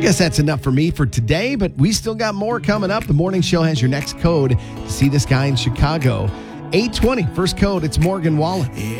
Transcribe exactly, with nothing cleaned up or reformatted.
guess that's enough for me for today, but we still got more coming up. The morning show has your next code to see this guy in Chicago. eight twenty, first code, it's Morgan Wallen.